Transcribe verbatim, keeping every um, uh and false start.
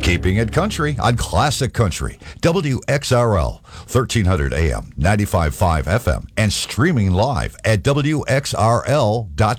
Keeping it country on Classic Country, W X R L, thirteen hundred A M, ninety-five point five F M, and streaming live at W X R L dot com.